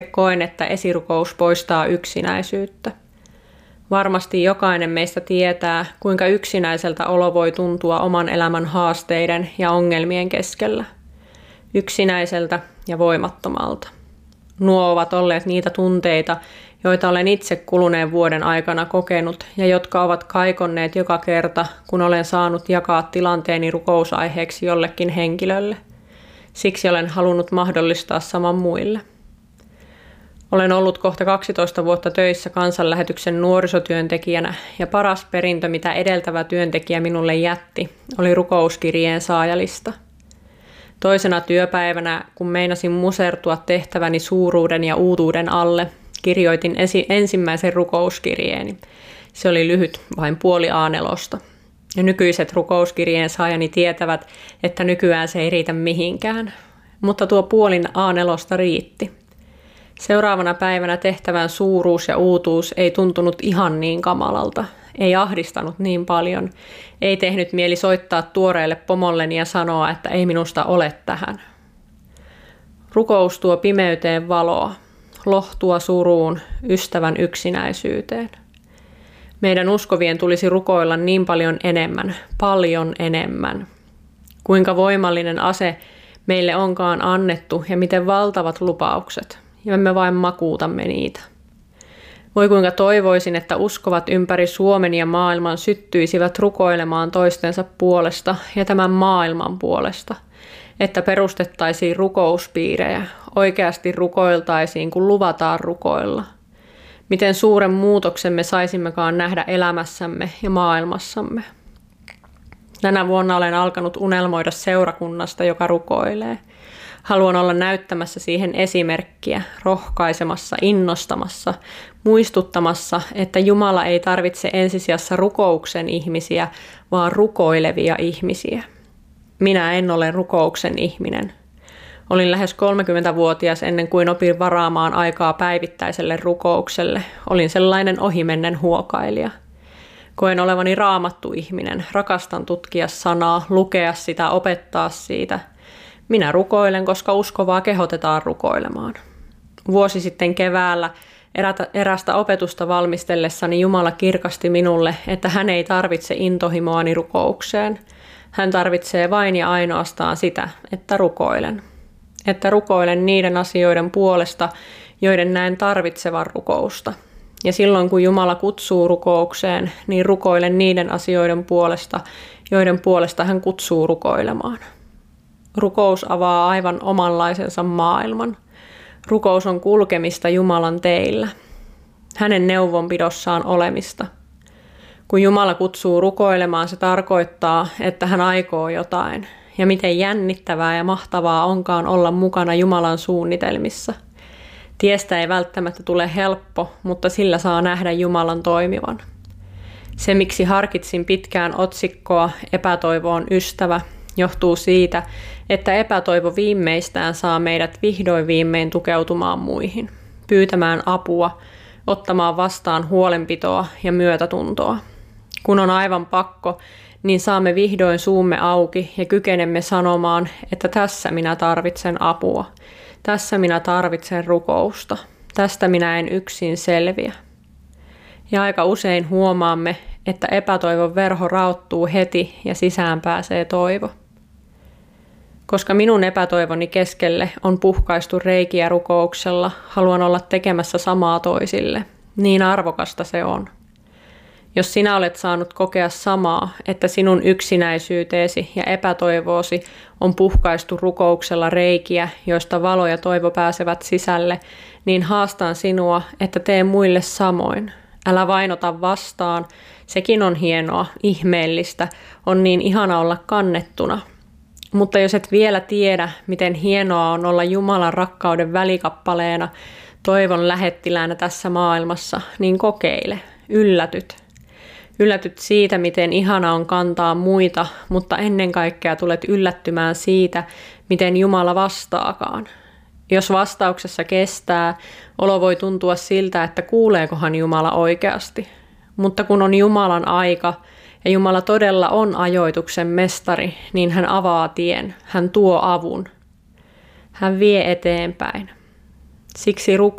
koen, että esirukous poistaa yksinäisyyttä. Varmasti jokainen meistä tietää, kuinka yksinäiseltä olo voi tuntua oman elämän haasteiden ja ongelmien keskellä. Yksinäiseltä ja voimattomalta. Nuo ovat olleet niitä tunteita, joita olen itse kuluneen vuoden aikana kokenut ja jotka ovat kaikonneet joka kerta, kun olen saanut jakaa tilanteeni rukousaiheeksi jollekin henkilölle. Siksi olen halunnut mahdollistaa saman muille. Olen ollut kohta 12 vuotta töissä kansanlähetyksen nuorisotyöntekijänä ja paras perintö, mitä edeltävä työntekijä minulle jätti, oli rukouskirjeen saajalista. Toisena työpäivänä, kun meinasin musertua tehtäväni suuruuden ja uutuuden alle, kirjoitin ensimmäisen rukouskirjeeni. Se oli lyhyt, vain puoli A4. Ja nykyiset rukouskirjeen saajani tietävät, että nykyään se ei riitä mihinkään. Mutta tuo puolin A4 riitti. Seuraavana päivänä tehtävän suuruus ja uutuus ei tuntunut ihan niin kamalalta. Ei ahdistanut niin paljon. Ei tehnyt mieli soittaa tuoreelle pomolleni ja sanoa, että ei minusta ole tähän. Rukous tuo pimeyteen valoa, lohtua suruun, ystävän yksinäisyyteen. Meidän uskovien tulisi rukoilla niin paljon enemmän. Kuinka voimallinen ase meille onkaan annettu ja miten valtavat lupaukset, ja me vain makuutamme niitä. Voi kuinka toivoisin, että uskovat ympäri Suomen ja maailman syttyisivät rukoilemaan toistensa puolesta ja tämän maailman puolesta, että perustettaisiin rukouspiirejä, oikeasti rukoiltaisiin, kun luvataan rukoilla. Miten suuren muutoksen me saisimmekaan nähdä elämässämme ja maailmassamme. Tänä vuonna olen alkanut unelmoida seurakunnasta, joka rukoilee. Haluan olla näyttämässä siihen esimerkkiä, rohkaisemassa, innostamassa, muistuttamassa, että Jumala ei tarvitse ensisijassa rukouksen ihmisiä, vaan rukoilevia ihmisiä. Minä en ole rukouksen ihminen. Olin lähes 30-vuotias ennen kuin opin varaamaan aikaa päivittäiselle rukoukselle. Olin sellainen ohimennen huokailija. Koen olevani raamattu ihminen, rakastan tutkia sanaa, lukea sitä, opettaa siitä. Minä rukoilen, koska uskovaa kehotetaan rukoilemaan. Vuosi sitten keväällä erästä opetusta valmistellessani Jumala kirkasti minulle, että hän ei tarvitse intohimoani rukoukseen. Hän tarvitsee vain ja ainoastaan sitä, että rukoilen. Että rukoilen niiden asioiden puolesta, joiden näen tarvitsevan rukousta. Ja silloin kun Jumala kutsuu rukoukseen, niin rukoilen niiden asioiden puolesta, joiden puolesta hän kutsuu rukoilemaan. Rukous avaa aivan omanlaisensa maailman. Rukous on kulkemista Jumalan teillä. Hänen neuvonpidossaan olemista. Kun Jumala kutsuu rukoilemaan, se tarkoittaa, että hän aikoo jotain. Ja miten jännittävää ja mahtavaa onkaan olla mukana Jumalan suunnitelmissa. Tiestä ei välttämättä tule helppo, mutta sillä saa nähdä Jumalan toimivan. Se, miksi harkitsin pitkään otsikkoa Epätoivo on ystävä, johtuu siitä, että epätoivo viimeistään saa meidät vihdoin viimein tukeutumaan muihin, pyytämään apua, ottamaan vastaan huolenpitoa ja myötätuntoa. Kun on aivan pakko, niin saamme vihdoin suumme auki ja kykenemme sanomaan, että tässä minä tarvitsen apua, tässä minä tarvitsen rukousta, tästä minä en yksin selviä. Ja aika usein huomaamme, että epätoivon verho raottuu heti ja sisään pääsee toivo. Koska minun epätoivoni keskelle on puhkaistu reikiä rukouksella, haluan olla tekemässä samaa toisille. Niin arvokasta se on. Jos sinä olet saanut kokea samaa, että sinun yksinäisyyteesi ja epätoivoosi on puhkaistu rukouksella reikiä, joista valo ja toivo pääsevät sisälle, niin haastan sinua, että tee muille samoin. Älä vain ota vastaan, sekin on hienoa, ihmeellistä, on niin ihana olla kannettuna. Mutta jos et vielä tiedä, miten hienoa on olla Jumalan rakkauden välikappaleena, toivon lähettiläänä tässä maailmassa, niin kokeile, yllätyt. Yllätyt siitä, miten ihana on kantaa muita, mutta ennen kaikkea tulet yllättymään siitä, miten Jumala vastaakaan. Jos vastauksessa kestää, olo voi tuntua siltä, että kuuleekohan Jumala oikeasti. Mutta kun on Jumalan aika ja Jumala todella on ajoituksen mestari, niin hän avaa tien, hän tuo avun. Hän vie eteenpäin. Siksi